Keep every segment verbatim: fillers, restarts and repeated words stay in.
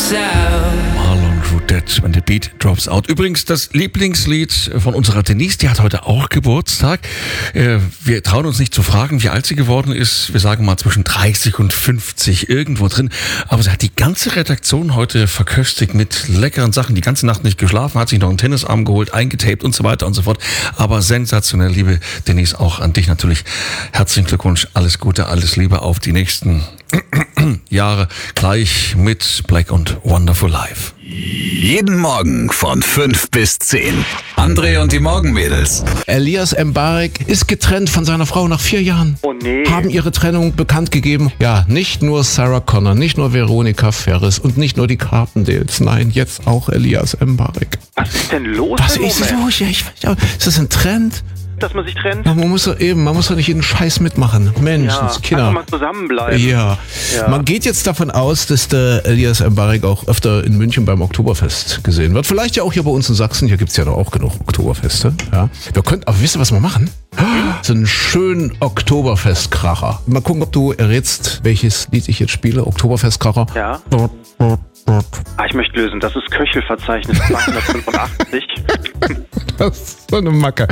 Marlon Roudette, when the beat drops out. Übrigens, das Lieblingslied von unserer Denise, die hat heute auch Geburtstag. Wir trauen uns nicht zu fragen, wie alt sie geworden ist. Wir sagen mal zwischen dreißig und fünfzig, irgendwo drin. Aber sie hat die ganze Redaktion heute verköstigt mit leckeren Sachen. Die ganze Nacht nicht geschlafen, hat sich noch einen Tennisarm geholt, eingetaped und so weiter und so fort. Aber sensationell, liebe Denise, auch an dich natürlich. Herzlichen Glückwunsch, alles Gute, alles Liebe auf die nächsten Jahre, gleich mit Black und Wonderful Life. Jeden Morgen von fünf bis zehn. André und die Morgenmädels. Elias Mbarek ist getrennt von seiner Frau nach vier Jahren. Oh nee. Haben ihre Trennung bekannt gegeben. Ja, nicht nur Sarah Connor, nicht nur Veronica Ferris und nicht nur die Carpendales. Nein, jetzt auch Elias Mbarek. Was ist denn los? Was im ist Moment? los? Ja, ich weiß auch. Ist das ein Trend? Dass man sich trennt? Ja, man muss doch eben, man muss doch nicht jeden Scheiß mitmachen. Mensch, Ja, Kinder. einfach mal zusammenbleiben. Ja. Ja. Man geht jetzt davon aus, dass der Elias Mbarek auch öfter in München beim Oktoberfest gesehen wird. Vielleicht ja auch hier bei uns in Sachsen. Hier gibt's ja doch auch genug Oktoberfeste. Ja. Wir könnten, aber wisst ihr, was wir machen? So einen schönen Oktoberfestkracher. Mal gucken, ob du errätst, welches Lied ich jetzt spiele. Oktoberfestkracher. Ja. Ah, ich möchte lösen. Das ist Köchelverzeichnis zweihundertfünfundachtzig. Das ist so eine Macke.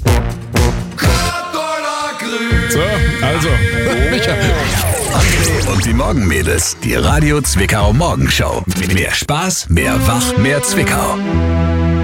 So, also. Micha. André und die Morgenmädels. Die Radio Zwickau Morgenshow. Mehr Spaß, mehr Wach, mehr Zwickau.